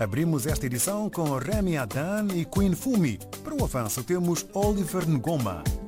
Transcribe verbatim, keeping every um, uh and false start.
Abrimos esta edição com Remy Adan e Queen Fumi. Para o avanço temos Oliver Ngoma.